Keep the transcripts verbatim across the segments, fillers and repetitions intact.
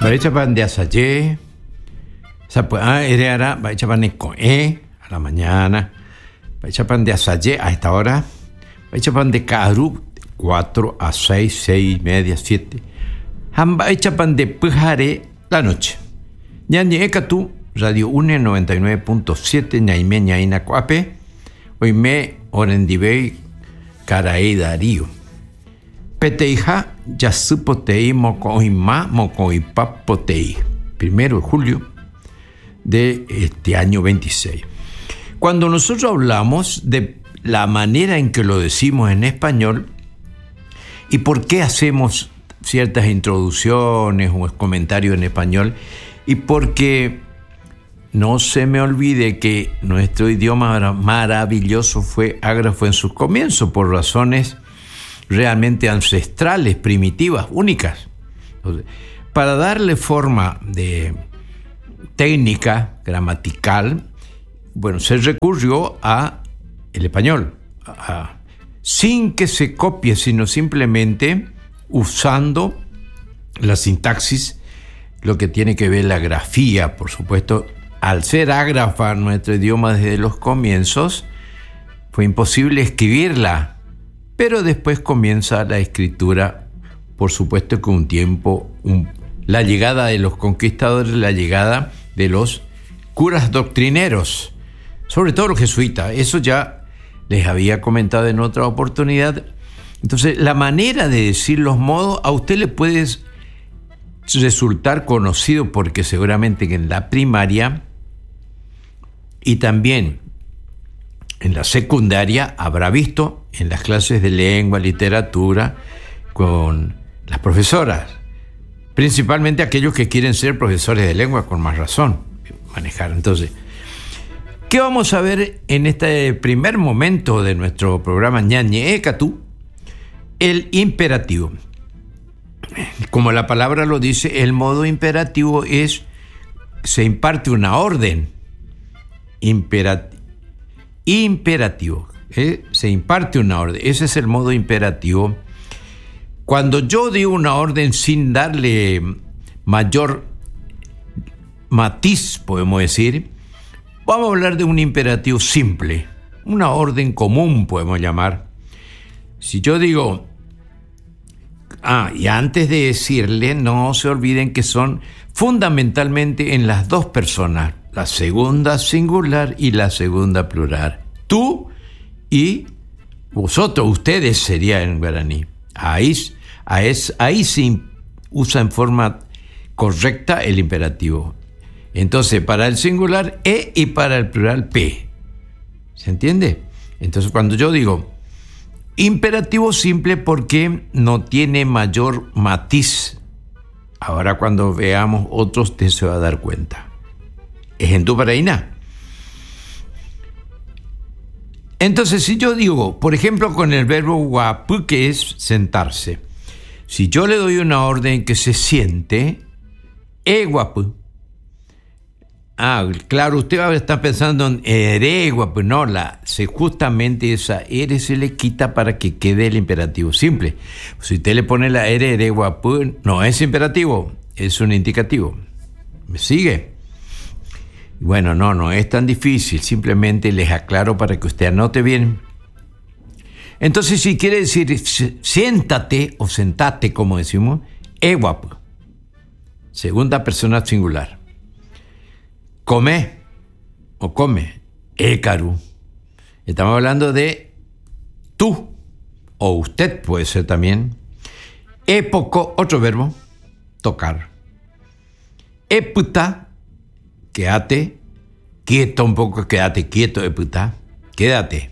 Baichapan de asayé, ah, ereara, baichapan de coe a la mañana, baichapan de asayé a esta hora, baichapan de caru, cuatro a seis, seis y media, siete, han baichapan de pujare la noche. Ñañe Ekatu, Radio UNE noventa y nueve punto siete, ñaime ñaina coape, hoy me orendibei caraí darío. Peteija, Yasupotei, Mocoima, Mocoipapotei. Primero de julio de este año veintiséis. Cuando nosotros hablamos de la manera en que lo decimos en español y por qué hacemos ciertas introducciones o comentarios en español, y porque no se me olvide que nuestro idioma maravilloso fue ágrafo en sus comienzos por razones realmente ancestrales, primitivas, únicas. Entonces, para darle forma de técnica gramatical, bueno, se recurrió a el español, a, sin que se copie, sino simplemente usando la sintaxis, lo que tiene que ver la grafía, por supuesto. Al ser ágrafa nuestro idioma desde los comienzos, fue imposible escribirla. Pero después comienza la escritura, por supuesto que un tiempo, un, la llegada de los conquistadores, la llegada de los curas doctrineros, sobre todo los jesuitas. Eso ya les había comentado en otra oportunidad. Entonces, la manera de decir los modos a usted le puede resultar conocido porque seguramente que en la primaria y también en la secundaria habrá visto en las clases de lengua, literatura, con las profesoras, principalmente aquellos que quieren ser profesores de lengua, con más razón, manejar. Entonces, ¿qué vamos a ver en este primer momento de nuestro programa Ñañe Ekatu? El imperativo. Como la palabra lo dice, el modo imperativo es, se imparte una orden. Imperativo. Imperativo, ¿eh? Se imparte una orden, ese es el modo imperativo. Cuando yo digo una orden sin darle mayor matiz, podemos decir, vamos a hablar de un imperativo simple, una orden común, podemos llamar. Si yo digo, ah, y antes de decirle, no se olviden que son fundamentalmente en las dos personas, la segunda singular y la segunda plural. Tú y vosotros, ustedes sería en guaraní. Ahí, ahí, ahí se usa en forma correcta el imperativo. Entonces, para el singular, E, y para el plural, P. ¿Se entiende? Entonces, cuando yo digo imperativo simple, porque no tiene mayor matiz. Ahora, cuando veamos otros, usted se va a dar cuenta. Es en tu paraína. Entonces, si yo digo, por ejemplo, con el verbo guapu, que es sentarse, si yo le doy una orden que se siente, e guapu. Ah, claro, usted va a estar pensando en ere guapu, no, la, se, justamente esa ere se le quita para que quede el imperativo simple. Si usted le pone la ere, ere guapu, no es imperativo, es un indicativo. ¿Me sigue? Bueno, no, no es tan difícil, simplemente les aclaro para que usted anote bien. Entonces, si quiere decir siéntate o sentate, como decimos, e guapo, segunda persona singular. Come o come, e caru. Estamos hablando de tú o usted, puede ser también. E poco, otro verbo, tocar. E puta, quédate, quieto un poco, quédate quieto, eh, puta, quédate.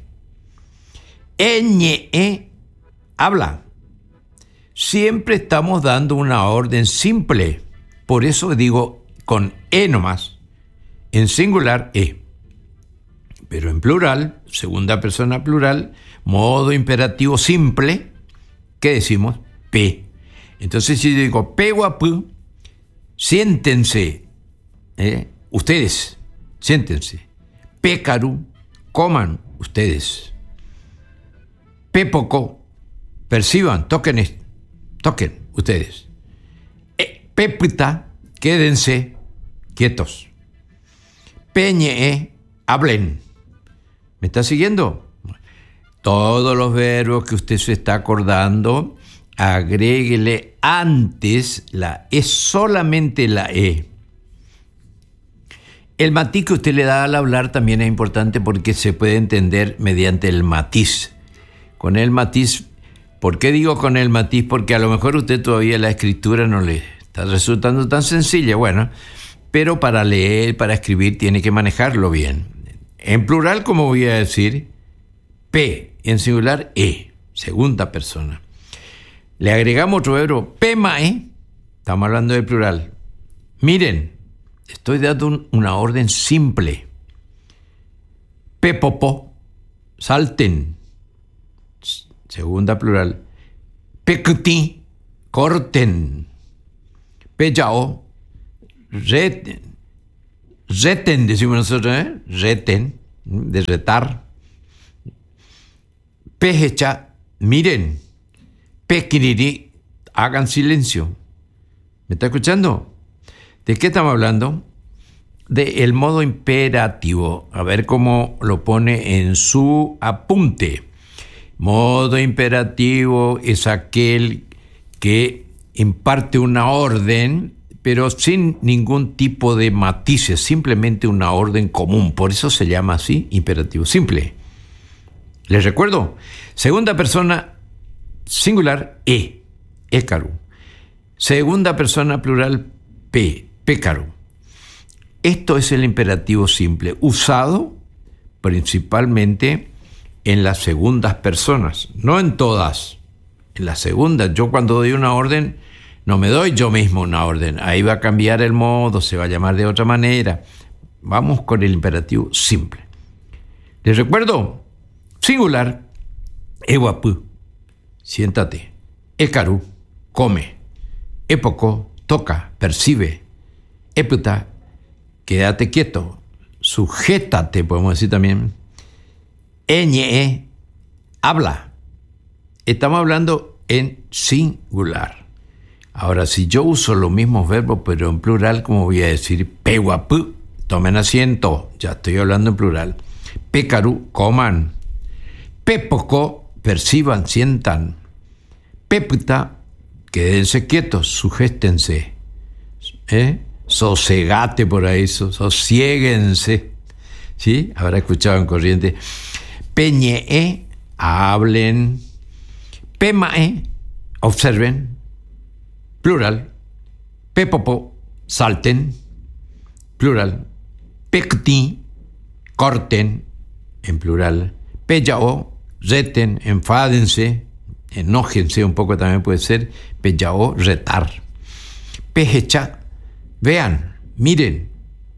Eñe, e, habla. Siempre estamos dando una orden simple, por eso digo con e nomás, en singular e. Pero en plural, segunda persona plural, modo imperativo simple, ¿qué decimos? P. Entonces si yo digo pe guapu, siéntense, ¿eh? Ustedes, siéntense. Pécaru, coman ustedes. Pépoco, perciban, toquen, toquen ustedes. E, pépita, quédense quietos. Peñe, hablen. ¿Me está siguiendo? Todos los verbos que usted se está acordando, agréguele antes la E, solamente la E. El matiz que usted le da al hablar también es importante porque se puede entender mediante el matiz. Con el matiz, ¿por qué digo con el matiz? Porque a lo mejor usted todavía la escritura no le está resultando tan sencilla, bueno, pero para leer, para escribir, tiene que manejarlo bien. En plural, como voy a decir, P, en singular, E, segunda persona. Le agregamos otro verbo, pemae, estamos hablando de plural. Miren, estoy dando un, una orden simple. Pepopo, salten, segunda plural. Pecuti, corten. Peyao, reten. Reten, decimos nosotros, ¿eh? Reten, de retar. Pejecha, miren. Pequiriri, hagan silencio. ¿Me está escuchando? ¿De qué estamos hablando? De el modo imperativo. A ver cómo lo pone en su apunte. Modo imperativo es aquel que imparte una orden, pero sin ningún tipo de matices, simplemente una orden común. Por eso se llama así, imperativo simple. Les recuerdo, segunda persona singular, E, écaro. Segunda persona plural, P, pécaro. Esto es el imperativo simple, usado principalmente en las segundas personas, no en todas. En las segundas, yo cuando doy una orden, no me doy yo mismo una orden. Ahí va a cambiar el modo, se va a llamar de otra manera. Vamos con el imperativo simple. Les recuerdo, singular, ewapu, siéntate. Écaru, come. Époco, toca, percibe. Éputa, quédate quieto. Sujétate, podemos decir también. Eñe, habla. Estamos hablando en singular. Ahora, si yo uso los mismos verbos, pero en plural, como voy a decir, pehuapu, tomen asiento, ya estoy hablando en plural. Pécaru, coman. Pépoco, perciban, sientan. Péputa, quédense quietos, sujéstense. ¿Eh? Sosegate por ahí, sosiéguense. ¿Sí? Habrá escuchado en corriente. Peñe, hablen. Pemae, observen. Plural. Pepopo, salten. Plural. Pecti, corten. En plural. Peyao, reten, enfádense. Enójense un poco también puede ser. Peyao, retar. Pejecha, vean, miren.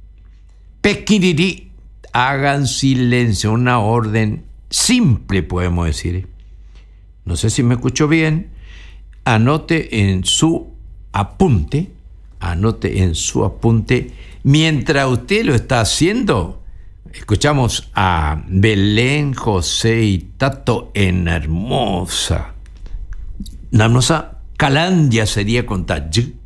Pequiriri, hagan silencio. Una orden simple, podemos decir. No sé si me escucho bien. Anote en su apunte, anote en su apunte, mientras usted lo está haciendo. Escuchamos a Belén, José y Tato en hermosa, una hermosa calandia sería con Taji.